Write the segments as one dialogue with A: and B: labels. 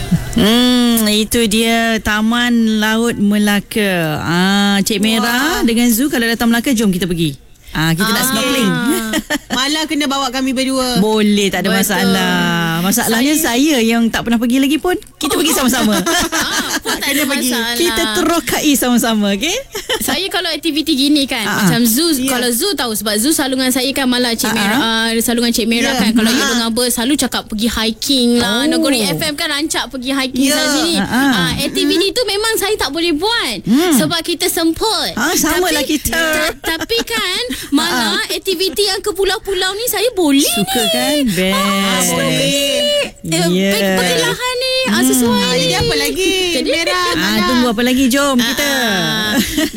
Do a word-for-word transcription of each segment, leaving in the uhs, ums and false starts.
A: Hmm, itu dia Taman Laut Melaka. Ah, Cik Merah Wah. dengan Zu kalau datang Melaka, jom kita pergi. Ah, kita ah. nak snorkeling.
B: Malah kena bawa kami berdua.
A: Boleh, tak ada Betul. masalah. Masalahnya saya... saya yang tak pernah pergi lagi pun, kita pergi sama-sama.
C: ah, pun tak ada
A: pergi.
C: masalah.
A: Kita terokai sama-sama, okey?
C: Saya kalau aktiviti gini kan, ah. macam Zu, yeah. kalau Zu tahu sebab Zu selalu dengan saya kan, malah Cik ah. Merah, uh, selalu dengan Cik Merah yeah. kan. Kalau ah. you dengan Ber selalu cakap pergi hiking lah. Oh. Nagori F M kan rancak pergi hiking yeah. sana sini. Ah. Ah, aktiviti hmm. tu memang saya tak boleh buat hmm. sebab kita semput.
A: Ah, sama lah kita.
C: Ta- tapi kan malah ah. aktiviti yang ke pulau-pulau ni saya boleh
A: Suka
C: ni.
A: kan? Best.
C: Ah, boleh.
A: Yeah.
C: Eh, perlahan ni ah, sesuai
B: ah,
C: ni.
B: Jadi apa lagi?
C: Jadi
B: Merah.
A: Ah, tunggu apa lagi? Jom kita.
C: Ah,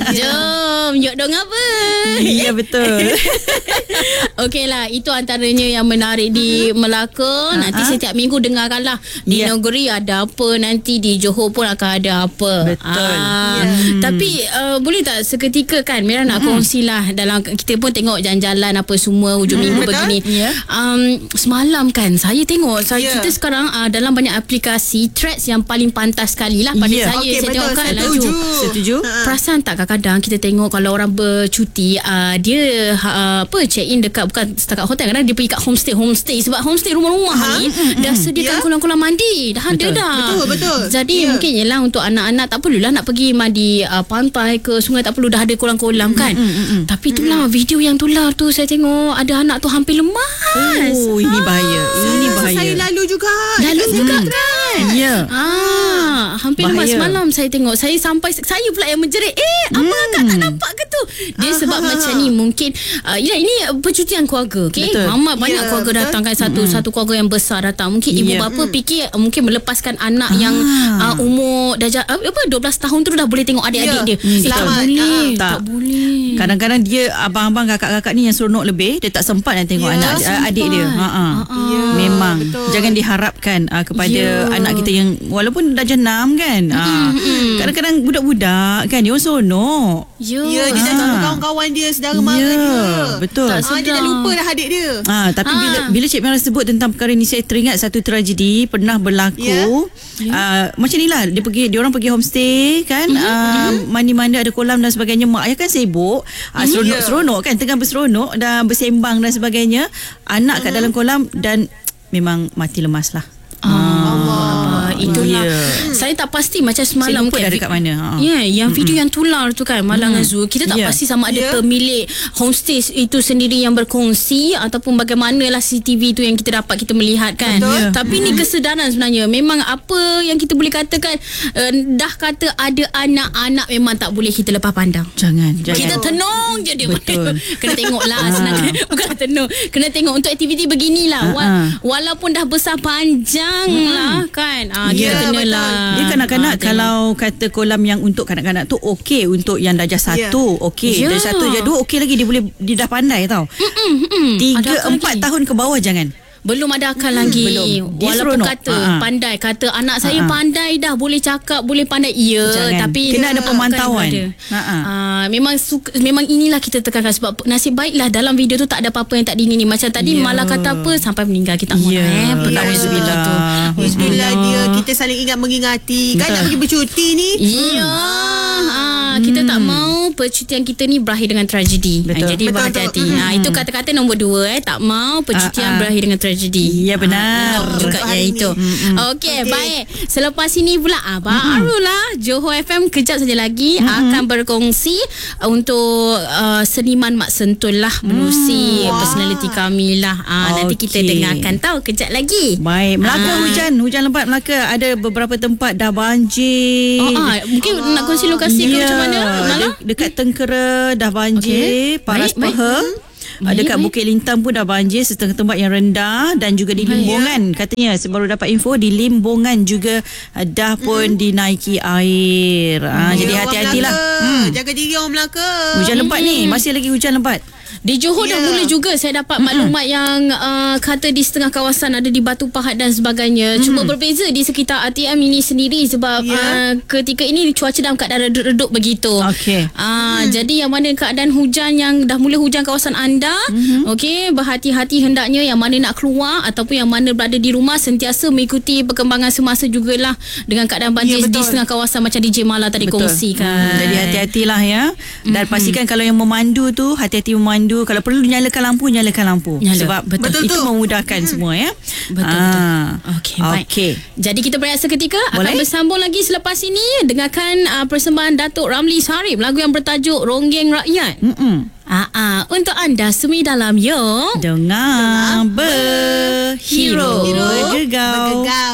C: jom. Yuk dong apa?
A: Ya, betul.
C: Okeylah, itu antaranya yang menarik di Melaka. Nanti uh-huh. setiap minggu dengarkanlah di yeah. negeri ada apa, nanti di Johor pun akan ada apa.
A: Betul.
C: Ah,
A: yeah.
C: Tapi uh, boleh tak seketika kan Merah nak
A: uh-huh.
C: kongsilah, dalam kita pun tengok jalan-jalan apa semua hujung uh-huh. minggu
B: Betul?
C: begini.
A: Yeah.
C: Um, semalam kan saya tengok saya,
B: yeah.
C: kita sekarang uh, dalam banyak aplikasi Threads yang paling pantas sekali lah pada
A: yeah.
C: saya.
B: Okay,
C: saya
B: betul.
C: tengok kan
B: Setuju.
C: laju.
A: Setuju.
C: Perasan tak kadang-kadang kita tengok kalau orang bercuti, uh, dia uh, apa check in dekat, bukan setakat hotel, kadang dia pergi kat homestay homestay sebab homestay rumah-rumah ha? ni mm-hmm. dah sediakan yeah. kolam-kolam mandi dah ada dah.
B: Betul betul.
C: Jadi yeah. mungkin jelah untuk anak-anak tak perlulah nak pergi mandi uh, pantai ke sungai, tak perlu, dah ada kolam-kolam kan. Mm-hmm. Tapi itulah mm-hmm. video yang tular tu saya tengok ada anak tu hampir lemas.
A: Oh, ini bahaya.
B: Ah,
A: ini bahaya.
B: Saya lalu juga.
C: Lalu juga
A: hmm.
C: kan.
A: Ya. Yeah.
C: Ah, hampir bahaya. Lemas malam saya tengok. Saya sampai saya pula yang menjerit. Eh, apa hmm. akak tak nampak ke tu? Dia sebab ah, macam ni mungkin uh, ya, ini percutian keluarga, okey. Mama banyak yeah, keluarga betul. datang kan, satu hmm. satu keluarga yang besar datang. Mungkin ibu yeah. bapa hmm. fikir uh, mungkin melepaskan anak ah. yang uh, umur dah uh, apa dua belas tahun tu dah boleh tengok adik-adik yeah. dia.
A: Hmm.
C: Eh, tak boleh. Ah. Tak. tak boleh.
A: Kadang-kadang dia abang-abang kakak-kakak ni yang seronok lebih, dia tak sempat nak tengok yeah, anak sempat. adik dia. Ha ah. Yeah, memang betul. Jangan diharapkan uh, kepada yeah. anak kita yang walaupun dah jenam kan. Mm-hmm. Uh, kadang-kadang budak-budak kan dia orang seronok.
C: Ya,
B: yeah, dia dah jumpa kawan-kawan dia, saudara mara
A: yeah,
B: dia.
A: Betul.
B: Ah, dia dah lupa dah adik dia.
A: Ah, tapi ah. bila bila Cik Merah sebut tentang perkara ni, saya teringat satu tragedi pernah berlaku. Yeah. Yeah. Uh, macam inilah, dia pergi, dia orang pergi homestay kan, mm-hmm. uh, mandi-mandi ada kolam dan sebagainya. Mak ayah kan sibuk, uh, seronok-seronok kan, tengah berseronok dan bersembang dan sebagainya. Anak mm-hmm. kat dalam kolam dan memang mati lemas lah.
C: Ah. Allah. Itulah
A: yeah.
C: saya tak pasti macam semalam
A: kan,
C: dah
A: dekat mana.
C: Ya, yeah, yang mm-hmm. video yang tular tu kan Malang mm. Zoo, kita tak yeah. pasti sama ada yeah. pemilik homestay itu sendiri yang berkongsi ataupun bagaimanalah C C T V tu yang kita dapat kita melihat kan. Yeah. Tapi mm-hmm. ni kesedaran sebenarnya. Memang apa yang kita boleh katakan, uh, dah kata ada anak-anak, memang tak boleh kita lepas pandang.
A: Jangan, jangan.
C: Kita tenung je dia.
A: Betul.
C: Kena tengoklah senang. Bukan tenung, kena tengok untuk aktiviti beginilah. Uh-huh. Walaupun dah besar panjang mm-hmm. lah kan. Ah,
A: Ya,
C: yeah, kenalah.
A: Dia kanak-kanak ah, kalau kata kolam yang untuk kanak-kanak tu okey, untuk yang darjah satu yeah. okey, yeah. darjah satu darjah dua okey lagi, dia boleh, dia dah pandai tau. Tiga empat tahun ke bawah jangan.
C: Belum ada akal hmm, lagi. Belum. Walaupun kata uh-huh. pandai, kata anak saya uh-huh. pandai dah, boleh cakap, boleh pandai. Ya, jangan. Tapi
A: kena ada pemantauan. Ada.
C: Uh-huh. Uh, memang suka, memang inilah kita tekankan sebab nasib baiklah dalam video tu tak ada apa-apa yang tak diingini. Macam tadi yeah. malah kata apa sampai meninggal, kita mohon yeah. eh
A: Alhamdulillah
C: tu.
B: Bismillah dia, kita saling ingat mengingati. Kan nak pergi bercuti ni.
C: Ya. Yeah. Hmm. Kita tak mau percutian kita ni berakhir dengan tragedi.
A: Betul.
C: Jadi berhati-hati. Hmm. Ha, itu kata-kata nombor dua eh. Tak mau percutian uh-uh. berakhir dengan tragedi.
A: Ya benar.
C: Ha, juga yang itu. Hmm. Okey, okay. Baik. Selepas ini pula ah, barulah hmm. Johor F M kejap saja lagi hmm. akan berkongsi untuk uh, seniman Mak Sentul lah, menerusi hmm. personality kami lah. Ha, okay. Nanti kita dengarkan tahu kejap lagi.
A: Baik. Melaka ha. hujan, hujan lebat Melaka. Ada beberapa tempat dah banjir.
C: Oh, ah, mungkin oh. nak kongsi lokasi yeah. ke macam mana?
A: De- dekat Tengkera dah banjir, okay. Paras Peha. Hmm. Dekat baik, Bukit Lintang pun dah banjir setengah tempat yang rendah, dan juga di Limbongan katanya baru dapat info di Limbongan juga dah pun hmm. dinaiki air. Ha, jadi hati-hatilah.
B: Hmm. Jaga diri orang Melaka.
A: Hujan lebat hmm. ni, masih lagi hujan lebat.
C: Di Johor
B: Ya.
C: dah mula juga saya dapat maklumat yang uh, kata di setengah kawasan ada di Batu Pahat dan sebagainya. Mm-hmm. Cuma berbeza di sekitar R T M ini sendiri sebab
B: Ya.
C: uh, ketika ini cuaca dalam keadaan redup-redup begitu.
A: Okey.
C: Uh, hmm. Jadi yang mana keadaan hujan yang dah mula hujan kawasan anda, mm-hmm. okey, berhati-hati hendaknya yang mana nak keluar ataupun yang mana berada di rumah sentiasa mengikuti perkembangan semasa jugalah dengan keadaan banjir
B: Ya,
C: di setengah kawasan macam D J Mala tadi
A: Betul.
C: kongsikan.
A: Hmm, jadi hati-hatilah ya. Dan mm-hmm. pastikan kalau yang memandu tu hati-hati memandu. Kalau perlu nyalakan lampu, nyalakan lampu.
C: Nyala.
A: Sebab
C: Betul
A: itu
B: tu.
A: memudahkan hmm. semua ya.
C: Betul,
A: Ah.
C: betul. Okey, baik.
A: Okey.
C: Jadi kita berehat seketika.
A: Boleh?
C: Akan bersambung lagi selepas ini. Dengarkan uh, persembahan Datuk Ramli Sarip. Lagu yang bertajuk Ronggeng Rakyat.
A: Mm-mm.
C: Ah, ah, untuk anda Semi Dalam Yo.
A: Dengar berhero
B: Hero
A: bergegau.
B: bergegau.